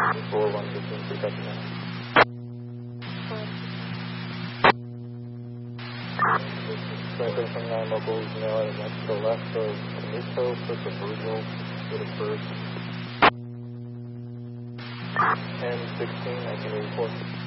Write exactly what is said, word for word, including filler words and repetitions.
four one fifteen, three copy now. Striker from nine locals now at next to the left of Canito, push a Virgil to the first. ten sixteen, I can report.